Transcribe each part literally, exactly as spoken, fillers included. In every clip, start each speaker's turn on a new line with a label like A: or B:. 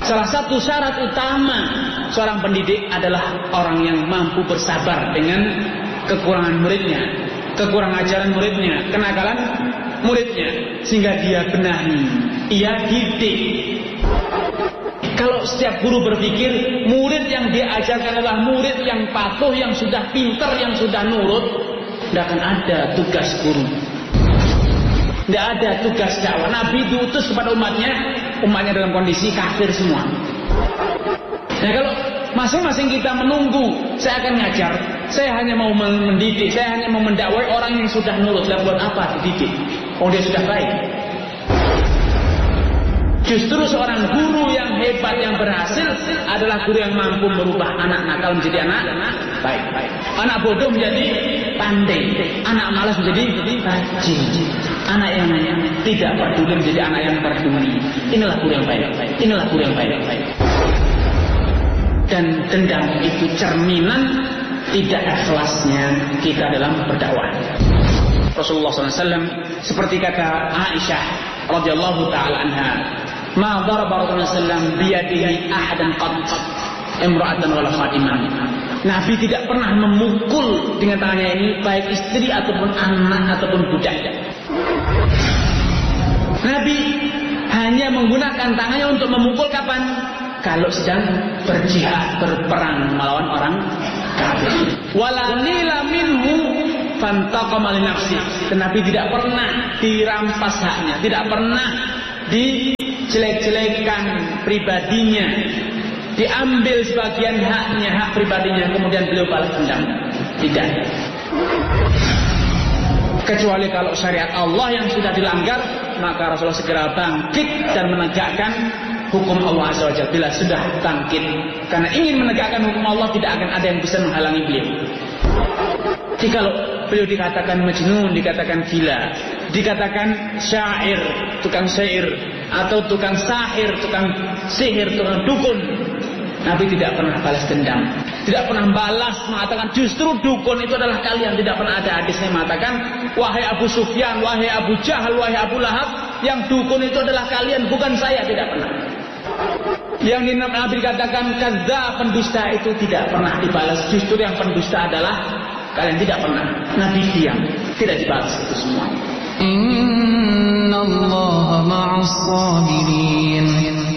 A: Salah satu syarat utama seorang pendidik adalah orang yang mampu bersabar dengan kekurangan muridnya, kekurangan ajaran muridnya, kenakalan muridnya, sehingga dia benahi, ia didik. Kalau setiap guru berpikir murid yang dia ajarkan adalah murid yang patuh, yang sudah pintar, yang sudah nurut, tidak akan ada tugas guru, tidak ada tugas dakwah. Nabi diutus kepada umatnya, umatnya dalam kondisi kafir semua. Nah, kalau masing-masing kita menunggu, saya akan ngajar, saya hanya mau mendidik, saya hanya mau mendakwai orang yang sudah nurut, lah buat apa dididik? Oh, dia sudah baik. Justru seorang guru yang hebat, yang berhasil adalah guru yang mampu merubah anak nakal menjadi anak baik, baik. Anak bodoh menjadi pandai, anak malas menjadi rajin, anak yang tidak peduli menjadi anak yang peduli. Inilah guru yang baik, inilah guru yang baik, baik. Dan dendam itu cerminan tidak ikhlasnya kita dalam berdakwah. Rasulullah shallallahu alaihi wasallam seperti kata Aisyah radhiyallahu taala anha, ma daraba Rasulullah sallallahu alaihi wasallam biyadihi ahadan qad imra'atan wala khadiman. Nabi tidak pernah memukul dengan tangannya ini baik istri ataupun anak ataupun budak. Nabi hanya menggunakan tangannya untuk memukul kapan? Kalau sedang berjihad, berperang melawan orang kafir. Wala nila minhu fantaqama li nafsi. Nabi tidak pernah dirampas haknya, tidak pernah dijelek-jelekan pribadinya, diambil sebagian haknya, hak pribadinya, kemudian beliau balas dendam. Tidak. Kecuali kalau syariat Allah yang sudah dilanggar, maka Rasulullah segera bangkit dan menegakkan hukum Allah Azza wa Jalla. Bila sudah bangkit karena ingin menegakkan hukum Allah, tidak akan ada yang bisa menghalangi beliau. Jadi kalau beliau dikatakan majnun, dikatakan gila, dikatakan syair, tukang syair, atau tukang sahir, tukang sihir, tukang dukun, Nabi tidak pernah balas dendam, tidak pernah balas mengatakan justru dukun itu adalah kalian. Tidak pernah ada hadisnya mengatakan wahai Abu Sufyan, wahai Abu Jahal, wahai Abu Lahab, yang dukun itu adalah kalian, bukan saya. Tidak pernah. Yang Nabi katakan kadzdzab, pendusta, itu tidak pernah dibalas. Justru yang pendusta adalah kalian. Tidak pernah. Nabi diam, tidak dibalas itu semua.
B: Innallaha ma'as sabirin.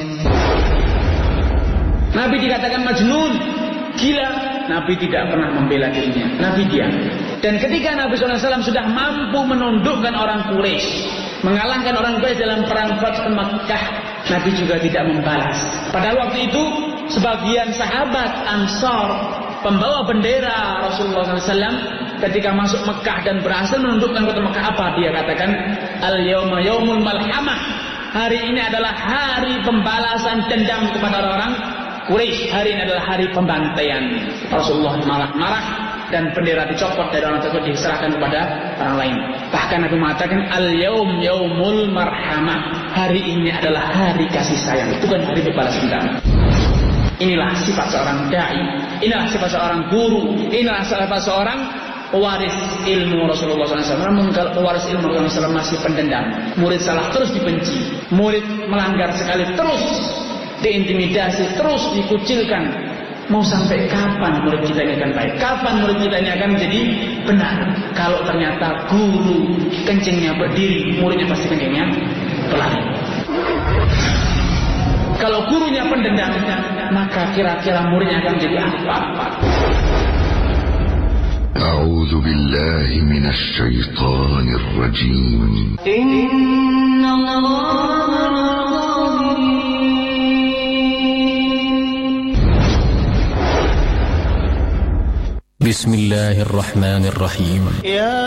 A: Nabi dikatakan majnun, gila, Nabi tidak pernah membela dirinya. Nabi diam. Dan ketika Nabi shallallahu alaihi wasallam sudah mampu menundukkan orang Quraisy, mengalahkan orang Quraisy dalam perang Fathu Makkah, Nabi juga tidak membalas. Padahal waktu itu sebagian sahabat Ansar, pembawa bendera Rasulullah shallallahu alaihi wasallam, ketika masuk Mekah dan berhasil menundukkan kota Mekah, apa dia katakan? Al-yawma yaumul malhamah. Hari ini adalah hari pembalasan dendam kepada orang Quraisy. Hari ini adalah hari pembantaian. Rasulullah marah-marah dan bendera dicopot dari orang tersebut, diserahkan kepada orang lain. Bahkan Nabi mengatakan al-yaum yaumul marhamah. Hari ini adalah hari kasih sayang, bukan hari berbalas dendam. Inilah sifat seorang dai, inilah sifat seorang guru, inilah sifat seorang pewaris ilmu Rasulullah shallallahu alaihi wasallam. Namun kalau pewaris ilmu Rasulullah shallallahu alaihi wasallam masih pendendam, murid salah terus dibenci, murid melanggar sekali terus diintimidasi, terus dikucilkan. Mau sampai kapan murid kita ini akan baik? Kapan murid kita ini akan menjadi benar? Kalau ternyata guru kencingnya berdiri, muridnya pasti kencingnya berlari. Kalau gurunya pendendam, maka kira-kira muridnya akan menjadi apa-apa.
C: A'udzu billahi minasy syaithanir rajim. Innallaha
B: Bismillahirrahmanirrahim.
D: Ya